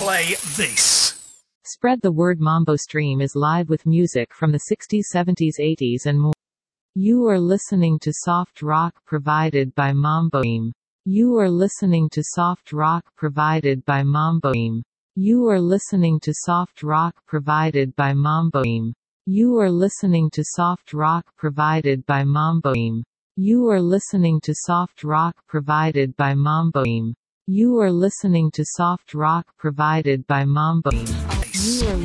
play this. Spread the word. Mambo Stream is live with music from the 60s, 70s, 80s and more. You are listening to soft rock provided by Mambo Stream. You are listening to soft rock provided by Mambo Stream. You are listening to soft rock provided by Mambo Stream. You are listening to soft rock provided by Mambo Stream. You are listening to soft rock provided by Mambo Stream. You are listening to soft rock provided by Mambo Stream. You are